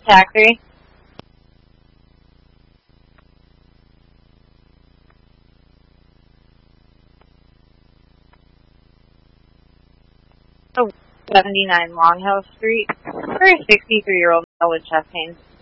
Taxi. Oh, 79 Long Hill Street for a 63-year-old male with chest pain.